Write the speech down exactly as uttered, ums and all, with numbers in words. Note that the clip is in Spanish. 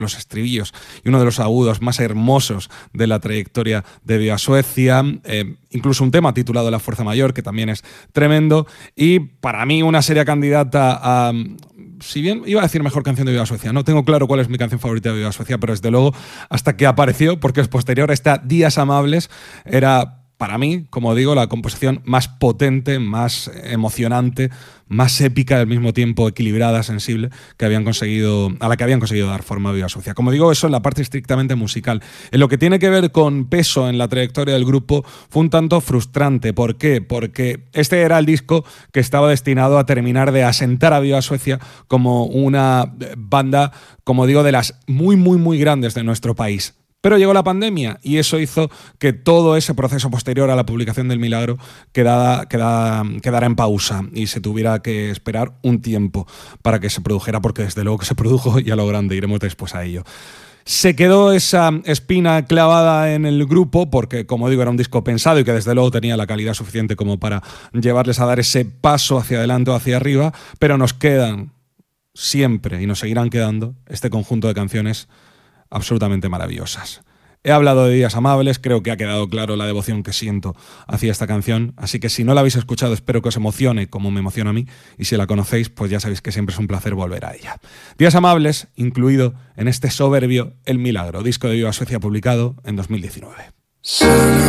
los estribillos y uno de los agudos más hermosos de la trayectoria de Viva Suecia, eh, incluso un tema titulado La Fuerza Mayor, que también es tremendo, y para mí una seria candidata a, si bien iba a decir mejor canción de Viva Suecia, no tengo claro cuál es mi canción favorita de Viva Suecia, pero desde luego hasta que apareció, porque es posterior, esta Días Amables era, para mí, como digo, la composición más potente, más emocionante, más épica, al mismo tiempo equilibrada, sensible, que habían conseguido, a la que habían conseguido dar forma a Viva Suecia. Como digo, eso en la parte estrictamente musical. En lo que tiene que ver con peso en la trayectoria del grupo, fue un tanto frustrante. ¿Por qué? Porque este era el disco que estaba destinado a terminar de asentar a Viva Suecia como una banda, como digo, de las muy, muy, muy grandes de nuestro país. Pero llegó la pandemia y eso hizo que todo ese proceso posterior a la publicación del Milagro quedara, quedara, quedara en pausa y se tuviera que esperar un tiempo para que se produjera, porque desde luego que se produjo y a lo grande, iremos después a ello. Se quedó esa espina clavada en el grupo porque, como digo, era un disco pensado y que desde luego tenía la calidad suficiente como para llevarles a dar ese paso hacia adelante o hacia arriba, pero nos quedan siempre y nos seguirán quedando este conjunto de canciones absolutamente maravillosas. He hablado de Días Amables, creo que ha quedado claro la devoción que siento hacia esta canción, así que si no la habéis escuchado espero que os emocione como me emociona a mí, y si la conocéis pues ya sabéis que siempre es un placer volver a ella. Días Amables, incluido en este soberbio El Milagro, disco de Viva Suecia publicado en dos mil diecinueve.